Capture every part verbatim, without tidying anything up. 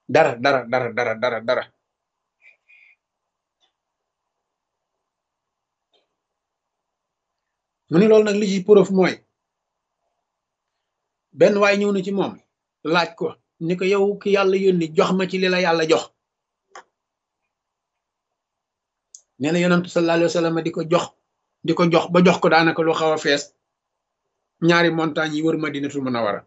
dara dara dara dara dara dara mu ni loolu nag li ci preuve mooy benn waay ñëw na ci moom laaj ko ni ko yow ki yàlla yónni jox ma ci li la yàlla jox nee na yonantu sallallahu alayhi wa sallam di ko jox di ko jox ba jox ko daanaka lu xaw a fees ñaari montagne yi wër Madinatul Munawwara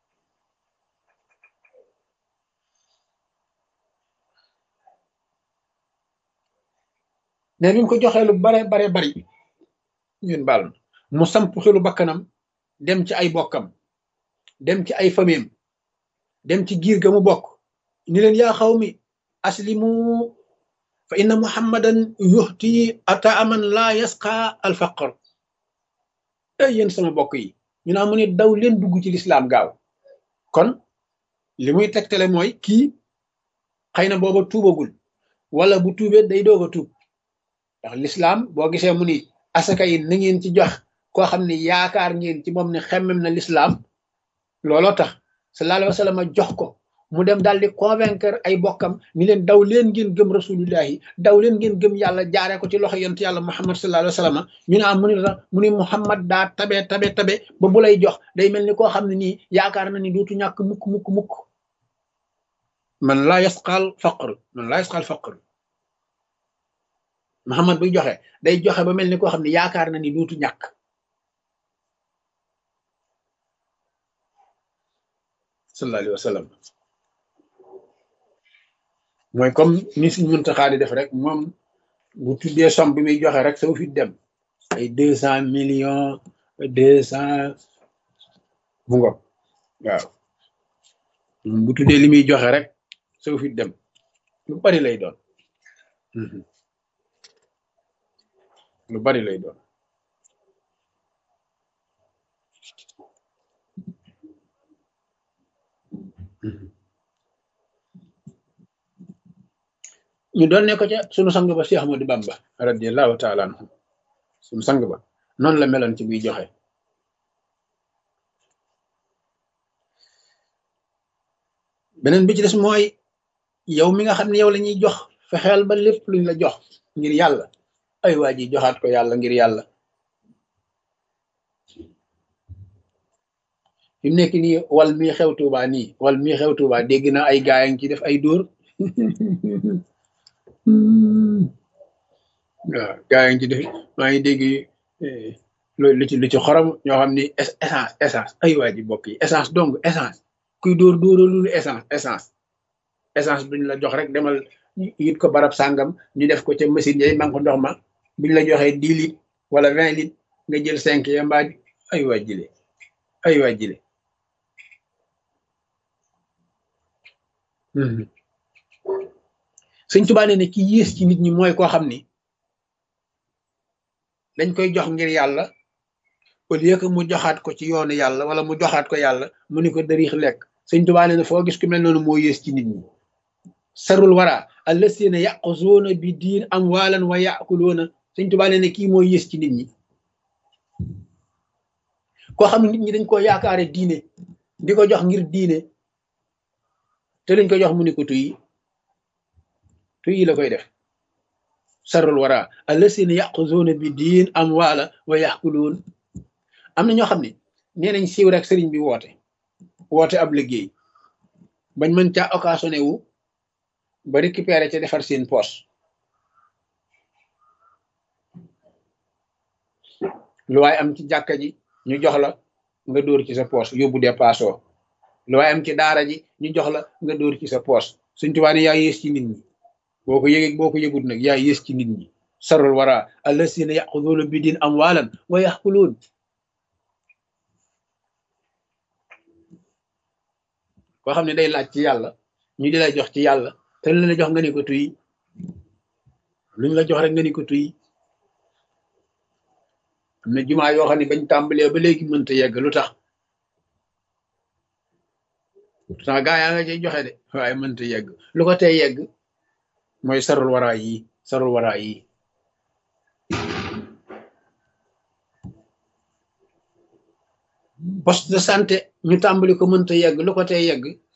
ne bi mu ko joxee lu bare bare bari ñun baal mu samp xelu bakkanam dem ci ay bokkam dem ci ay famiyam dem ci giir ga mu bokk ni leen yaa xaw mi aslimu fa inna muhammadan yuhti ata aman laa yasqa al faqr ay yéen sama bokk yi ñu naa mu ne daw leen dugg ci lislaam gaaw kon li muy tegtale mooy kii xëy na booba tuubagul wala bu tuubee day doog a tuub ndax lislaam boo gisee mu ni asaka yi na ngeen ci jox koo xam ne yaakaar ngeen ci moom ne xemmem na lislaam looloo tax sallallahu alayhi wa sallam jox ko mu dem daal di convaincre ay bokkam ni leen daw leen ngeen gëm rasulullahi daw leen ngeen gëm yàlla jaaree ko ci loxo yonent yàlla muhammad sallallahu alayhi wa sallam ñu ne am mu ni la mu ni muhammad daa tabe tabe tabe ba bu lay jox day mel ni koo xam ne nii yaakaar na ni dootu ñàkk mukk mukk mukk man laa yasqal faqr man laa yasqal faqr muhammad buy joxe day joxe ba mel ni koo xam ne yaakaar na ni dootu ñàkk sallallahu alayhi wa sallam mooy comme ni suñ Muntaxa di def rek moom bu tuddee somme bi muy joxe rek saw fi dem ay deux cent millions deux cent bu ngo waaw bu tuddee li muy joxe rek saw fi dem lu bari lay doon lu bari lay doon ñu doon ne ko ca sunu sang ba Cheikh Ahmadou Bamba radiyallahu taala anhu sunu sang ba noonu la meloon ci buy joxe beneen bi ci des mooy yow mi nga xam ne yow la ñuy jox fexeel ba lépp luñ la jox ngir yàlla ay waa ji joxaat ko yàlla ngir yàlla fi mu nekk nii wal mii xew Tuuba nii wal mii xew Tuuba dégg na ay gaay a ngi ci def ay dóor waaw gaa yi ngi ci def maa ngi dégg lu ci lu ci xorom ñoo xam ni essence essence ay waa ji bokk yi essence donc essence kuy dóor dóoralu essence essence essence duñ la jox rek demal yit ko barab sàngam ñu def ko ca machine yay man ko ndox ma buñ la joxee dix litres wala vingt litres nga jël cinq ya mbaa ay waa jile ay waa jile Sëñ Tuubaa nee ne ki yées ci nit ñi mooy koo xam ni dañ koy jox ngir yàlla au lieu que mu joxaat ko ci yoonu yàlla wala mu joxaat ko yàlla mu ni ko dëriix lekk Sëñ Tuubaa nee ne foo gis ku mel noonu moo yées ci nit ñi sarul wara allasiina yaquzuuna bi diin amwaalan wa yaakuluuna Sëñ Tuubaa nee ne kii moo yées ci nit ñi koo xam ne nit ñi dañ koo yaakaare diine di ko jox ngir diine te lañ ko jox mu ni ko tuy tuy la koy def sarul wara allasiina yaquzuuna bi diin amwaala wa yaakuluun am na ñoo xam ne nee nañ siiw rek sëriñ bi woote woote ab liggéey bañ mën caa occasionné wu ba récupéré ca defar seen poche lu waay am ci jàkka ji ñu jox la nga dóor ci sa poche yóbbu dépassoo lu waay am ci daara ji ñu jox la nga dóor ci sa poche Sëñ Tuubaa ne yaa yées ci nit ñi boo ko yëgee boo ko yëgut nag yaa yées ci nit ñi sarul wara allasiina yaquzuuna bi diin amwaalan wa yaakuluun koo xam ne day laaj ci yàlla ñu di lay jox ci yàlla te lu la jox nga ni ko tuy luñ la jox rek nga ni ko tuy am na jumaa yoo xam ne bañ tàmbalee ba léegi mënta yegg lu tax pourtant gaa yaa nga cay joxe de waaye mënta yegg lu ko tey yegg mooy sarul waraa yi sarul waraa yi poste de santé ñu tàmbali ko mënta yegg lu ko tey yegg